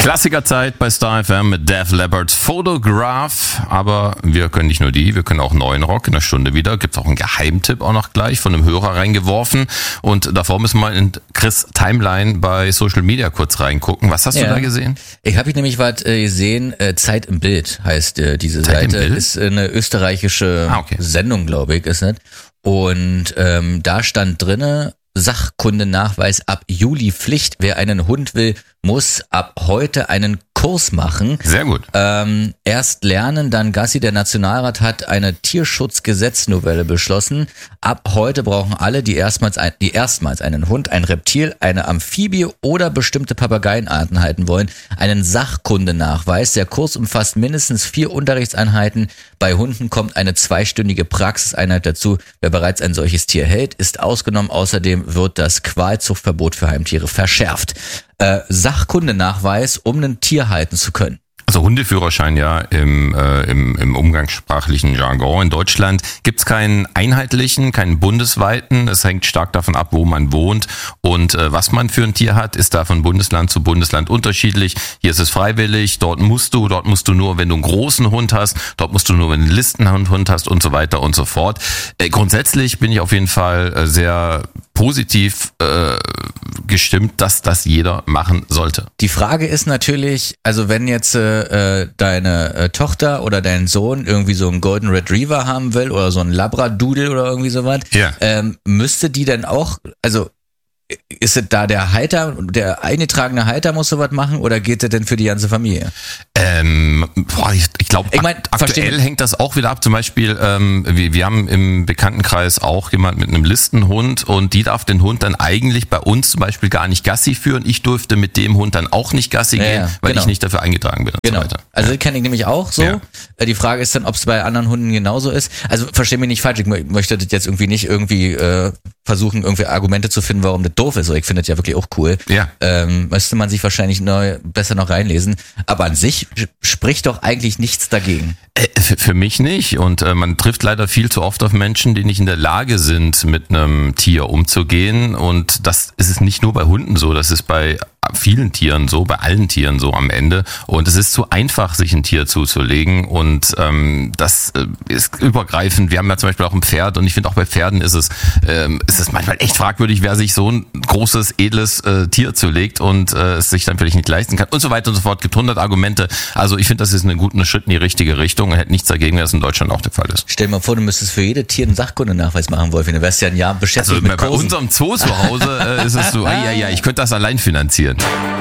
Klassikerzeit bei Star FM mit Def Leppard's Photograph. Aber wir können nicht nur wir können auch neuen Rock in der Stunde wieder. Gibt's auch einen Geheimtipp auch noch gleich von einem Hörer reingeworfen. Und davor müssen wir in Chris' Timeline bei Social Media kurz reingucken. Was hast du da gesehen? Ich habe nämlich was gesehen. Zeit im Bild heißt diese Zeit Seite. im Bild? Ist eine österreichische Sendung, glaube ich, ist nicht. Und da stand drinne: Sachkundenachweis ab Juli Pflicht. Wer einen Hund will, muss ab heute einen Kurs machen. Sehr gut. Erst lernen, dann Gassi. Der Nationalrat hat eine Tierschutzgesetznovelle beschlossen. Ab heute brauchen alle, die erstmals einen Hund, ein Reptil, eine Amphibie oder bestimmte Papageienarten halten wollen, einen Sachkundenachweis. Der Kurs umfasst mindestens 4 Unterrichtseinheiten. Bei Hunden kommt eine 2-stündige Praxiseinheit dazu. Wer bereits ein solches Tier hält, ist ausgenommen. Außerdem wird das Qualzuchtverbot für Heimtiere verschärft. Sachkundenachweis, um ein Tier halten zu können. Also Hundeführerschein im umgangssprachlichen Jargon. In Deutschland gibt's keinen einheitlichen, keinen bundesweiten. Es hängt stark davon ab, wo man wohnt und was man für ein Tier hat, ist da von Bundesland zu Bundesland unterschiedlich. Hier ist es freiwillig, dort musst du nur, wenn du einen großen Hund hast, dort musst du nur, wenn du einen Listenhund hast und so weiter und so fort. Grundsätzlich bin ich auf jeden Fall sehr positiv gestimmt, dass das jeder machen sollte. Die Frage ist natürlich, also wenn jetzt deine Tochter oder dein Sohn irgendwie so einen Golden Retriever haben will oder so einen Labradoodle oder irgendwie sowas, müsste die dann auch, also ist es da der Halter, der eingetragene Halter muss sowas machen oder geht das denn für die ganze Familie? Ich glaube, aktuell hängt das auch wieder ab. Zum Beispiel, wir haben im Bekanntenkreis auch jemand mit einem Listenhund und die darf den Hund dann eigentlich bei uns zum Beispiel gar nicht Gassi führen. Ich durfte mit dem Hund dann auch nicht Gassi gehen, weil ich nicht dafür eingetragen bin und so weiter. Also das kenne ich nämlich auch so. Ja. Die Frage ist dann, ob es bei anderen Hunden genauso ist. Also versteh mich nicht falsch, ich möchte das jetzt irgendwie versuchen, irgendwie Argumente zu finden, warum das doof ist. Ich finde das ja wirklich auch cool. Ja. Müsste man sich wahrscheinlich besser noch reinlesen. Aber an sich spricht doch eigentlich nichts dagegen. Für mich nicht. Und man trifft leider viel zu oft auf Menschen, die nicht in der Lage sind, mit einem Tier umzugehen. Und das ist nicht nur bei Hunden so, das ist bei vielen Tieren so, bei allen Tieren so am Ende. Und es ist zu einfach, sich ein Tier zuzulegen. Und das ist übergreifend. Wir haben ja zum Beispiel auch ein Pferd und ich finde auch bei Pferden ist es manchmal echt fragwürdig, wer sich so ein großes, edles Tier zulegt und es sich dann vielleicht nicht leisten kann und so weiter und so fort. Gibt 100 Argumente. Also ich finde, das ist ein Schritt in die richtige Richtung und hätte nichts dagegen, wenn das in Deutschland auch der Fall ist. Stell dir mal vor, du müsstest für jede Tier einen Sachkundenachweis machen, Wolfi. Du wärst ja ein Jahr beschäftigt mit Kursen. Bei unserem Zoo zu Hause ist es so, ich könnte das allein finanzieren.